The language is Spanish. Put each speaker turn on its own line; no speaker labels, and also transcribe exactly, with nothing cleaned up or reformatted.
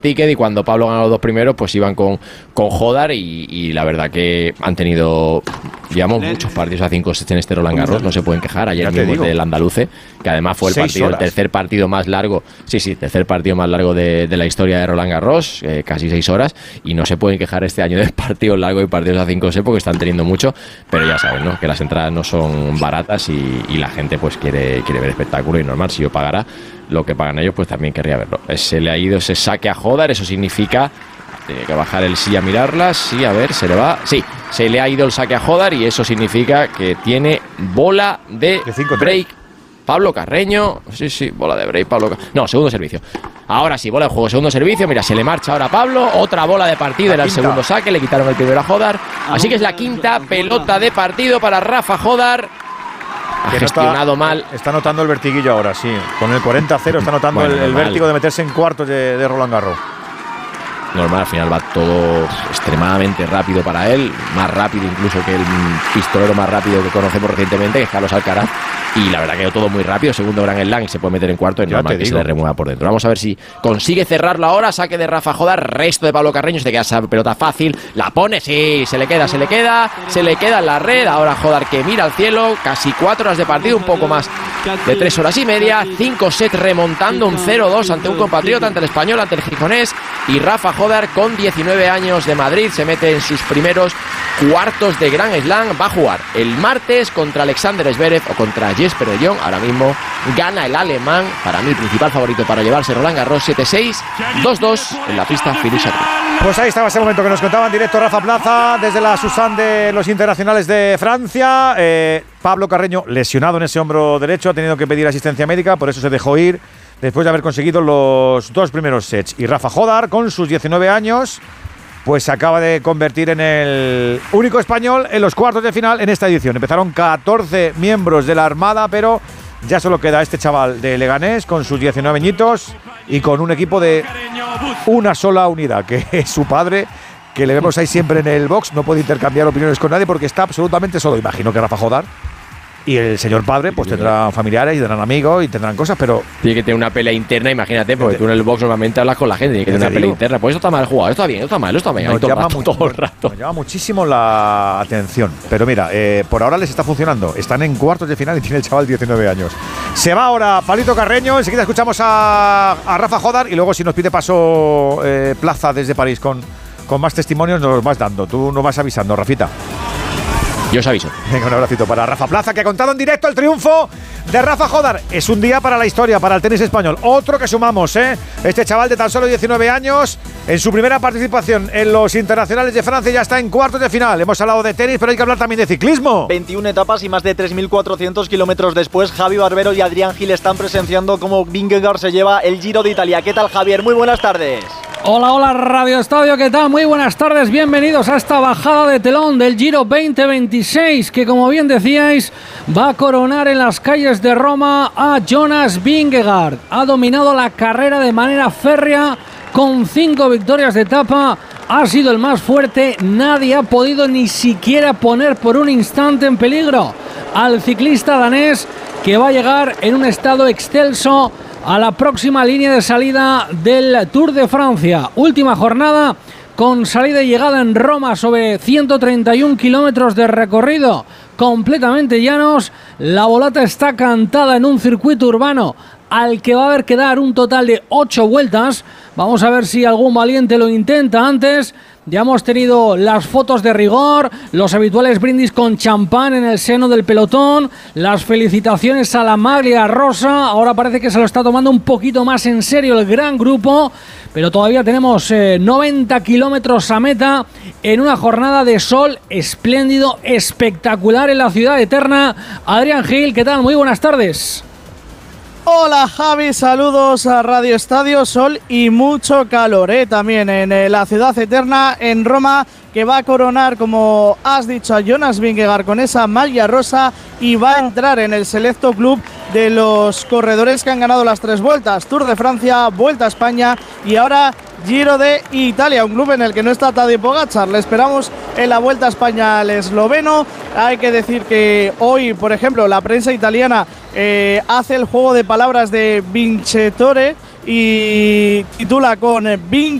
ticket, y cuando Pablo ganó los dos primeros, pues iban con, con Jodar, y, y la verdad que han tenido, digamos, muchos partidos a cinco sets en este Roland Garros, no se pueden quejar. Ayer mismo del Andaluce, que además fue el partido, el tercer partido más largo, sí, sí, tercer partido más largo de, de la historia de Roland Garros, eh, casi seis horas, y no se pueden quejar este año de partidos largos y partidos a cinco sets porque están teniendo mucho, pero ya saben, ¿no?, que las entradas no son baratas y, y la gente pues quiere, quiere ver espectáculo, y normal, si yo pagara lo que pagan ellos, pues también querría verlo. Se le ha ido ese saque a Jodar, eso significa, tiene que bajar el sí a mirarlas, sí, a ver, se le va, sí, se le ha ido el saque a Jodar, y eso significa que tiene bola de, de break Pablo Carreño, sí, sí, bola de break Pablo Carreño, no, segundo servicio, ahora sí, bola de juego, segundo servicio, mira, se le marcha ahora a Pablo, otra bola de partido, era el segundo saque, le quitaron el primero a Jodar, así que es la quinta pelota de partido para Rafa Jodar. Ha
que
gestionado
no está,
mal.
Está notando el vertiguillo ahora, sí. Con el cuarenta a cero está notando bueno, el, el vértigo de meterse en cuartos de, de Roland Garros.
Normal, al final va todo extremadamente rápido para él, más rápido incluso que el pistolero más rápido que conocemos recientemente, que es Carlos Alcaraz, y la verdad que todo muy rápido, segundo Grand Slam y se puede meter en cuarto, es normal que se le remueva por dentro. Vamos a ver si consigue cerrarlo ahora, saque de Rafa Jodar, resto de Pablo Carreño, se te queda esa pelota fácil, la pone, sí, se le queda, se le queda, se le queda en la red, ahora Jodar que mira al cielo, casi cuatro horas de partido, un poco más de tres horas y media, cinco sets remontando un cero dos ante un compatriota, ante el español, ante el gijonés, y Rafa Jodar con diecinueve años de Madrid se mete en sus primeros cuartos de Grand Slam, va a jugar el martes contra Alexander Zverev o contra Jesper de Jong, ahora mismo gana el alemán, para mí principal favorito para llevarse Roland Garros, siete seis, dos dos en la pista Philippe Chatrier.
Pues ahí estaba ese momento que nos contaba en directo Rafa Plaza desde la Susan de los Internacionales de Francia. eh, Pablo Carreño lesionado en ese hombro derecho, ha tenido que pedir asistencia médica, por eso se dejó ir después de haber conseguido los dos primeros sets. Y Rafa Jodar, con sus diecinueve años, pues se acaba de convertir en el único español en los cuartos de final en esta edición. Empezaron catorce miembros de la Armada, pero ya solo queda este chaval de Leganés con sus diecinueve añitos y con un equipo de una sola unidad, que es su padre, que le vemos ahí siempre en el box. No puede intercambiar opiniones con nadie porque está absolutamente solo. Imagino que Rafa Jodar y el señor padre pues tendrán familiares y tendrán amigos y tendrán cosas, pero
tiene que tener una pelea interna, imagínate, porque tú en el box normalmente hablas con la gente, tiene que tener una pelea interna. Pues esto está mal jugado, esto está bien, esto está mal, esto está bien.
Nos llama mucho, todo el rato. Nos llama muchísimo la atención. Pero mira, eh, por ahora les está funcionando. Están en cuartos de final y tiene el chaval diecinueve años. Se va ahora Palito Carreño. Enseguida escuchamos a, a Rafa Jodar y luego, si nos pide paso eh, Plaza desde París con, con más testimonios, nos los vas dando. Tú nos vas avisando, Rafita.
Yo os aviso.
Venga, un abracito para Rafa Plaza, que ha contado en directo el triunfo de Rafa Jodar. Es un día para la historia, para el tenis español. Otro que sumamos, ¿eh? Este chaval de tan solo diecinueve años, en su primera participación en los Internacionales de Francia, ya está en cuartos de final. Hemos hablado de tenis, pero hay que hablar también de ciclismo.
veintiuna etapas y más de tres mil cuatrocientos kilómetros después, Javi Barbero y Adrián Gil están presenciando cómo Vingegaard se lleva el Giro de Italia. ¿Qué tal, Javier? Muy buenas tardes.
Hola, hola, Radio Estadio, ¿qué tal? Muy buenas tardes, bienvenidos a esta bajada de telón del Giro veinte veintiséis, que, como bien decíais, va a coronar en las calles de Roma a Jonas Vingegaard. Ha dominado la carrera de manera férrea, con cinco victorias de etapa, ha sido el más fuerte, nadie ha podido ni siquiera poner por un instante en peligro al ciclista danés, que va a llegar en un estado excelso a la próxima línea de salida del Tour de Francia. Última jornada con salida y llegada en Roma sobre ciento treinta y un kilómetros de recorrido completamente llanos. La volata está cantada en un circuito urbano al que va a haber que dar un total de ocho vueltas. Vamos a ver si algún valiente lo intenta antes. Ya hemos tenido las fotos de rigor, los habituales brindis con champán en el seno del pelotón, las felicitaciones a la maglia rosa. Ahora parece que se lo está tomando un poquito más en serio el gran grupo, pero todavía tenemos eh, noventa kilómetros a meta en una jornada de sol espléndido, espectacular en la ciudad eterna. Adrián Gil, ¿qué tal? Muy buenas tardes.
Hola Javi, saludos a Radio Estadio, sol y mucho calor, ¿eh? También en eh, la ciudad eterna, en Roma, que va a coronar, como has dicho, a Jonas Vingegaard con esa maglia rosa y va a entrar en el selecto club de los corredores que han ganado las tres vueltas, Tour de Francia, Vuelta a España y ahora Giro de Italia, un club en el que no está Tadej Pogačar. Le esperamos en la Vuelta a España al esloveno. Hay que decir que hoy, por ejemplo, la prensa italiana eh, hace el juego de palabras de Vincitore, y titula con Vingegaard